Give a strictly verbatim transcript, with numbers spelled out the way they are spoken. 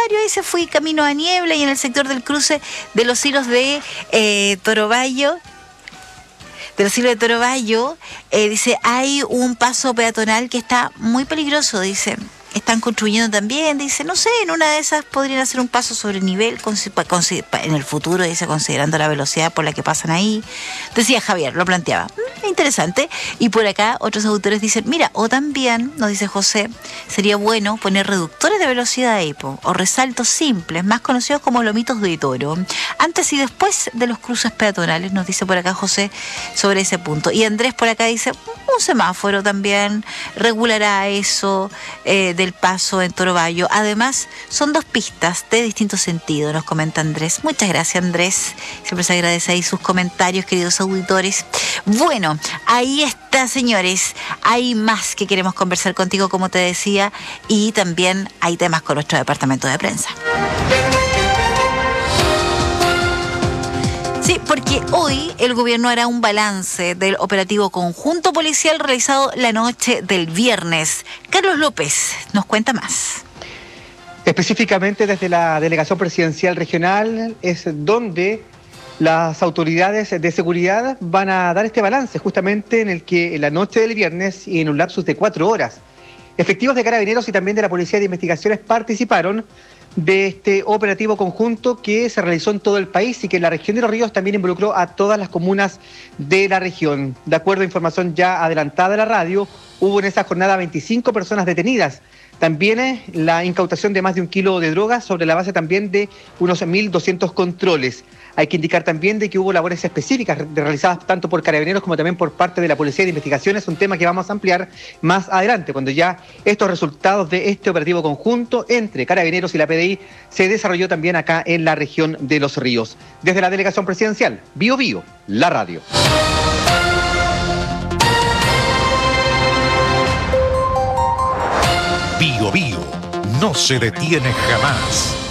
Rosario, ahí se fue camino a Niebla y en el sector del cruce de los hilos de eh, Torobayo, de los hilos de Torobayo, eh, dice, hay un paso peatonal que está muy peligroso, dice. Están construyendo también, dice, no sé, en una de esas podrían hacer un paso sobre nivel en el futuro, dice, considerando la velocidad por la que pasan ahí. Decía Javier, lo planteaba. Mm, interesante. Y por acá otros autores dicen, mira, o también, nos dice José, sería bueno poner reductores de velocidad ahí, po, o resaltos simples, más conocidos como lomitos de toro, antes y después de los cruces peatonales, nos dice por acá José sobre ese punto. Y Andrés por acá dice, un semáforo también regulará eso eh, del paso en Torobayo. Además, son dos pistas de distinto sentido, nos comenta Andrés. Muchas gracias, Andrés. Siempre se agradece ahí sus comentarios, queridos auditores. Bueno, ahí está, señores. Hay más que queremos conversar contigo, como te decía, y también hay temas con nuestro departamento de prensa. Sí, porque hoy el gobierno hará un balance del operativo conjunto policial realizado la noche del viernes. Carlos López nos cuenta más. Específicamente desde la Delegación Presidencial Regional es donde las autoridades de seguridad van a dar este balance, justamente en el que en la noche del viernes y en un lapsus de cuatro horas, efectivos de Carabineros y también de la Policía de Investigaciones participaron de este operativo conjunto que se realizó en todo el país y que en la región de Los Ríos también involucró a todas las comunas de la región. De acuerdo a información ya adelantada de la radio, hubo en esa jornada veinticinco personas detenidas. También eh, la incautación de más de un kilo de drogas sobre la base también de unos mil doscientos controles. Hay que indicar también de que hubo labores específicas realizadas tanto por Carabineros como también por parte de la Policía de Investigaciones, un tema que vamos a ampliar más adelante, cuando ya estos resultados de este operativo conjunto entre Carabineros y la P D I se desarrolló también acá en la región de Los Ríos. Desde la Delegación Presidencial, Bio Bio, la radio. Bio Bio no se detiene jamás.